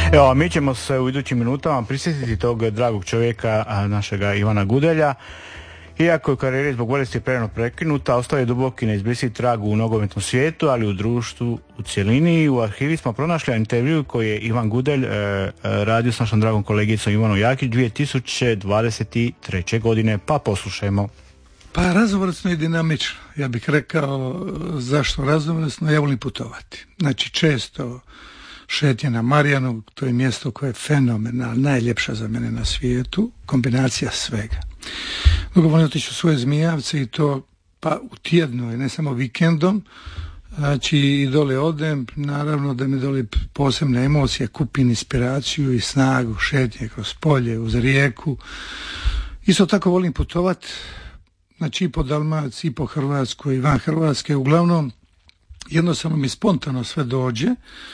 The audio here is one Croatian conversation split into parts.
Evo, mi ćemo se u idućim minutama prisjetiti tog dragog čovjeka, našega Ivana Gudelja. Iako je karijera zbog bolesti prerano prekinuta, ostao je duboki neizbrisiv trag u nogometnom svijetu, ali u društvu u cjelini. U arhivi smo pronašli intervju koji je Ivan Gudelj radio s našom dragom kolegicom Ivanom Jakić 2023. godine, pa poslušajmo. Pa raznovrsno i dinamično. Ja bih rekao zašto raznovrsno, ja volim putovati. Znači često šetnje na Marjanu, to je mjesto koje je fenomenalno, najljepša za mene na svijetu, kombinacija svega. Drugo volim otići u svoje Zmijavce i to pa u tjednu, ne samo vikendom, znači i dole odem, naravno da mi dole posebne emocije, kupim inspiraciju i snagu, šetnje kroz polje, uz rijeku. Isto tako volim putovat, znači i po Dalmaciji, i po Hrvatskoj, i van Hrvatske, uglavnom jednostavno mi spontano sve dođe.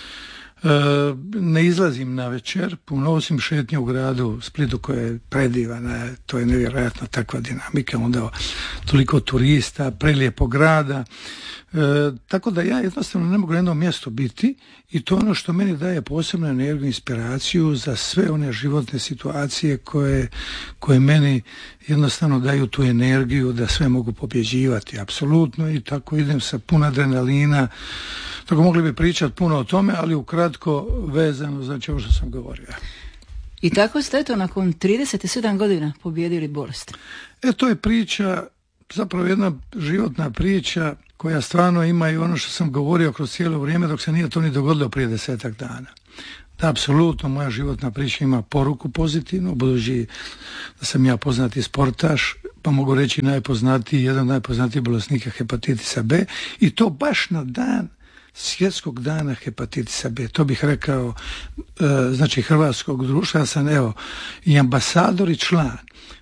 Ne izlazim na večer, puno osim šetnje u gradu Splitu koja je predivana, to je nevjerojatno takva dinamika, onda toliko turista, prelijepo grada, tako da ja jednostavno ne mogu na jednom mjestu biti i to ono što meni daje posebnu energiju, inspiraciju za sve one životne situacije koje meni jednostavno daju tu energiju da sve mogu pobjeđivati, apsolutno, i tako idem sa puno adrenalina. Tako mogli bi pričati puno o tome, ali ukratko vezano za ovo što sam govorio. I tako ste eto nakon 37 godina pobijedili bolest. To je priča, zapravo jedna životna priča koja stvarno ima i ono što sam govorio kroz cijelo vrijeme dok se nije to ni dogodilo prije 10 dana. Da, apsolutno moja životna priča ima poruku pozitivnu, budući da sam ja poznati sportaš, pa mogu reći jedan od najpoznatijih bolesnika hepatitisa B, i to baš na dan Svjetskog dana hepatitisa B. To bih rekao, znači Hrvatskog društva. Ja sam i ambasador i član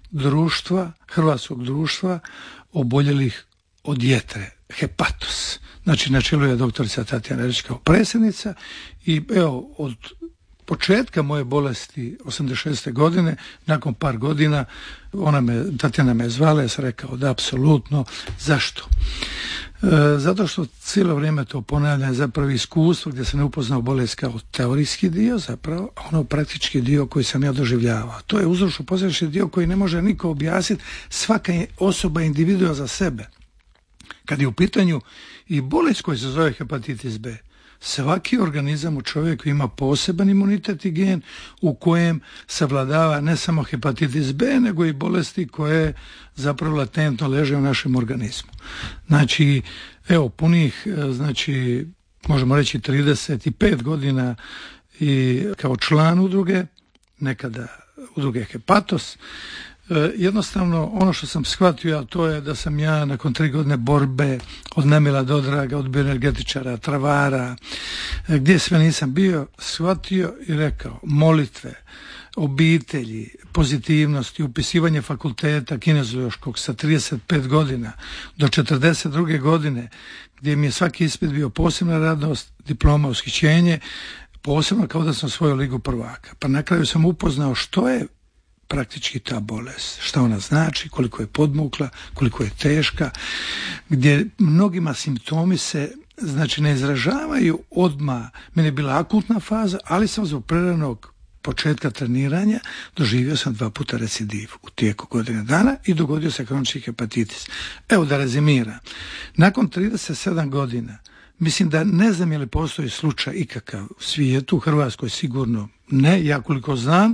Hrvatskog društva oboljelih od jetre, hepatos. Znači na čelu je doktorica Tatjana Erić kao predsjednica i od početka moje bolesti 86. godine, nakon par godina, Tatjana me zvala, ja sam rekao da, apsolutno. Zašto? Zato što cijelo vrijeme to ponavljam, zapravo iskustvo gdje sam ne upoznao bolest kao teorijski dio, zapravo ono praktički dio koji sam ja doživljavao. To je uzročno posljedični dio koji ne može niko objasniti, svaka je osoba individua za sebe. Kad je u pitanju i bolest koja se zove hepatitis B, svaki organizam u čovjeku ima poseban imunitet i gen u kojem savladava ne samo hepatitis B, nego i bolesti koje zapravo latentno leže u našem organizmu. Znači, punih, možemo reći 35 godina i kao član udruge, nekada udruge Hepatos, jednostavno ono što sam shvatio, a to je da sam ja nakon 3 godine borbe od nemila do draga, od bioenergetičara, travara, gdje sve nisam bio, shvatio i rekao molitve, obitelji, pozitivnosti, upisivanje fakulteta kineziološkog sa 35 godina do 42 godine, gdje mi je svaki ispit bio posebna radnost, diploma, ushićenje, posebno kao da sam osvojio ligu prvaka. Pa na kraju sam upoznao što je praktički ta bolest, šta ona znači, koliko je podmukla, koliko je teška, gdje mnogima simptomi se ne izražavaju odmah. Meni je bila akutna faza, ali sam zbog preranog početka treniranja doživio sam 2 puta recidiv u tijeku godine dana i dogodio se kronični hepatitis. Da rezimiram. Nakon 37 godina, mislim da ne znam je li postoji slučaj ikakav u svijetu, u Hrvatskoj sigurno ne, ja koliko znam.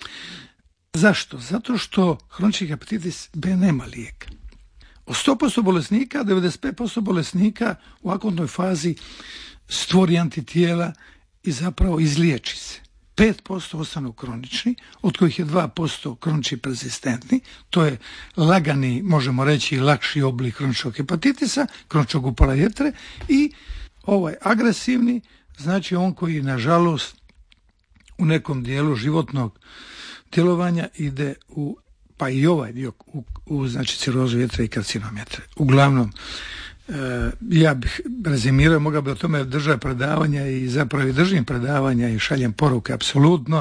Zašto? Zato što kronični hepatitis B nema lijeka. Od 100% bolesnika, 95% bolesnika u akutnoj fazi stvori antitijela i zapravo izliječi se. 5% ostanu kronični, od kojih je 2% kronični persistentni, to je lagani, možemo reći, lakši oblik kroničnog hepatitisa, kroničnog upala jetre, i ovaj agresivni, znači on koji nažalost u nekom dijelu životnog djelovanja ide pa i ovaj dio u cirozu jetre i karcinom jetre. Uglavnom, ja bih rezimirao, mogao bi o tome držati predavanja i zapravo držim predavanja i šaljem poruke, apsolutno.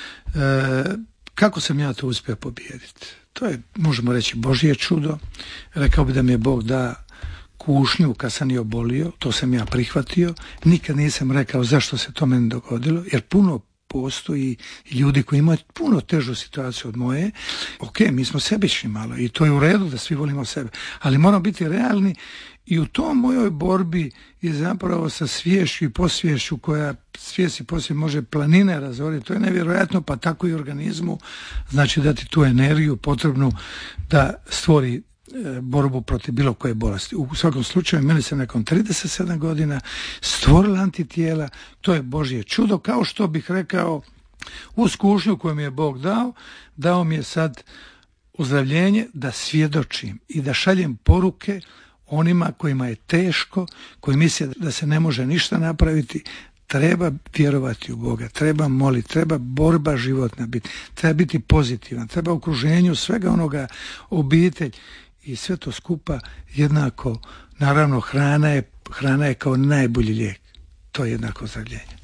Kako sam ja to uspio pobijediti? To je, možemo reći, Božje čudo. Rekao bi da mi je Bog da kušnju kad sam je obolio, to sam ja prihvatio. Nikad nisam rekao zašto se to meni dogodilo, jer puno postoji ljudi koji imaju puno težu situaciju od moje. Ok, mi smo sebični malo i to je u redu da svi volimo sebe, ali moramo biti realni i u tom mojoj borbi je zapravo sa sviješću i posviješću koja svijest i posvijest može planine razoriti. To je nevjerojatno, pa tako i organizmu. Znači dati tu energiju potrebnu da stvori borbu protiv bilo koje bolesti. U svakom slučaju, meni se nakon 37 godina stvorila antitijela, to je Božje čudo, kao što bih rekao, uz kušnju koju mi je Bog dao mi je sad ozdravljenje da svjedočim i da šaljem poruke onima kojima je teško, koji misle da se ne može ništa napraviti. Treba vjerovati u Boga, treba moliti, treba borba životna biti, treba biti pozitivan, treba u okruženju svega onoga, obitelj i sve to skupa jednako. Naravno, hrana je kao najbolji lijek. To je jednako ozdravljenje.